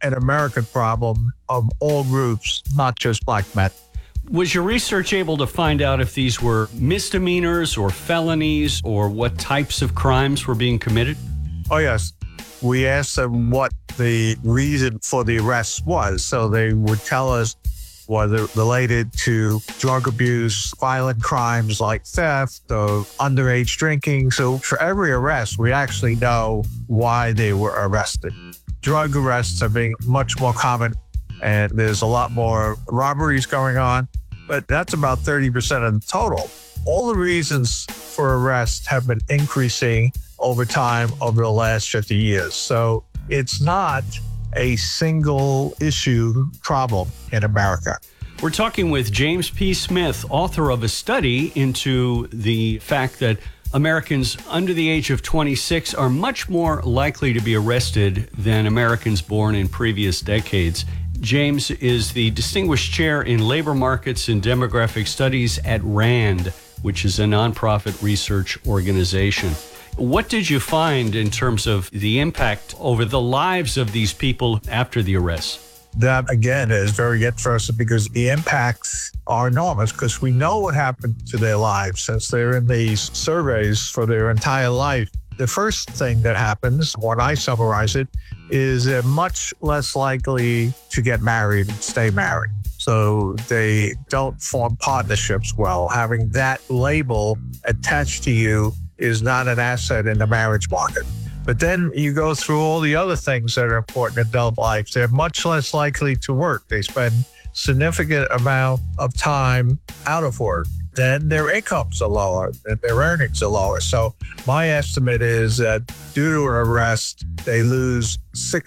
an American problem of all groups, not just black men. Was your research able to find out if these were misdemeanors or felonies or what types of crimes were being committed? Oh, yes. We asked them what the reason for the arrest was. So they would tell us whether it related to drug abuse, violent crimes like theft, or underage drinking. So for every arrest, we actually know why they were arrested. Drug arrests are being much more common, and there's a lot more robberies going on, but that's about 30% of the total. All the reasons for arrest have been increasing over time over the last 50 years. So it's not a single issue problem in America. We're talking with James P. Smith, author of a study into the fact that Americans under the age of 26 are much more likely to be arrested than Americans born in previous decades. James is the Distinguished Chair in Labor Markets and Demographic Studies at RAND, which is a nonprofit research organization. What did you find in terms of the impact over the lives of these people after the arrest? That, again, is very interesting because the impacts are enormous because we know what happened to their lives since they're in these surveys for their entire life. The first thing that happens, when I summarize it, is they're much less likely to get married and stay married. So they don't form partnerships well. Having that label attached to you is not an asset in the marriage market. But then you go through all the other things that are important in adult life. They're much less likely to work. They spend significant amount of time out of work. Then their incomes are lower and their earnings are lower. So my estimate is that due to an arrest, they lose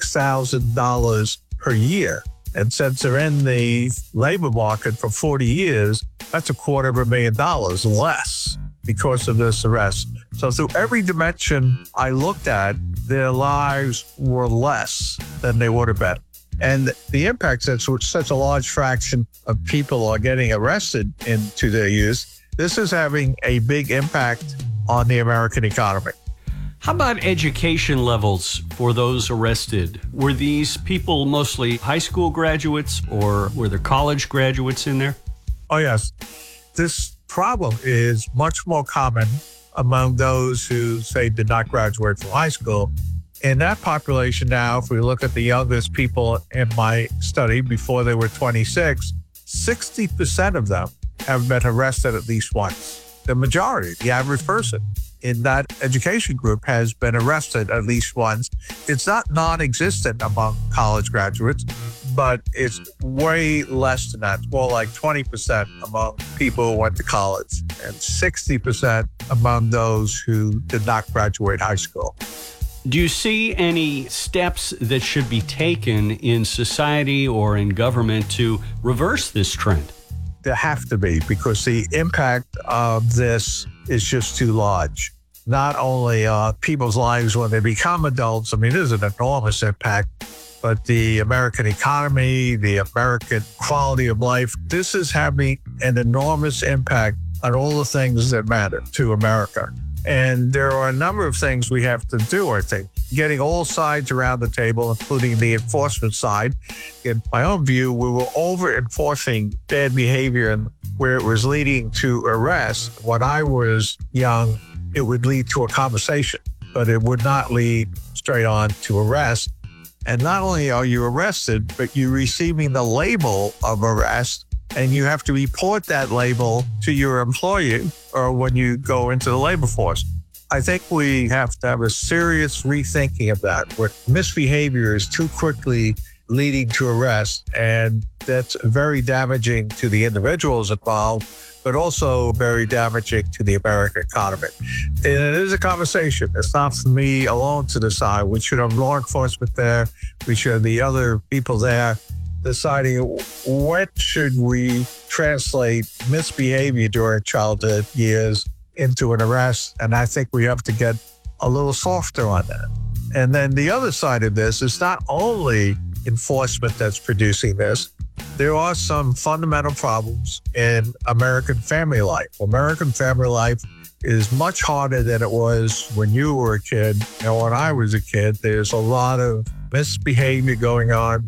$6,000 per year. And since they're in the labor market for 40 years, that's $250,000 less because of this arrest. So through every dimension I looked at, their lives were less than they would have been. And the impact that such a large fraction of people are getting arrested into their youth, this is having a big impact on the American economy. How about education levels for those arrested? Were these people mostly high school graduates or were there college graduates in there? Oh, yes. This problem is much more common among those who, say, did not graduate from high school. In that population now, if we look at the youngest people in my study before they were 26, 60% of them have been arrested at least once. The majority, the average person in that education group has been arrested at least once. It's not non-existent among college graduates, but it's way less than that. It's more like 20% among people who went to college and 60% among those who did not graduate high school. Do you see any steps that should be taken in society or in government to reverse this trend? There have to be, because the impact of this is just too large. Not only people's lives when they become adults, I mean, there's an enormous impact, but the American economy, the American quality of life, this is having an enormous impact on all the things that matter to America. And there are a number of things we have to do, I think. Getting all sides around the table, including the enforcement side. In my own view, we were over-enforcing bad behavior where it was leading to arrest. When I was young, it would lead to a conversation, but it would not lead straight on to arrest. And not only are you arrested, but you're receiving the label of arrest, and you have to report that label to your employer or when you go into the labor force. I think we have to have a serious rethinking of that, where misbehavior is too quickly leading to arrest, and that's very damaging to the individuals involved, but also very damaging to the American economy. And it is a conversation. It's not for me alone to decide. We should have law enforcement there. We should have the other people there deciding what should we translate misbehavior during childhood years into an arrest. And I think we have to get a little softer on that. And then the other side of this is not only enforcement that's producing this. There are some fundamental problems in American family life. American family life is much harder than it was when you were a kid. And when I was a kid, there's a lot of misbehavior going on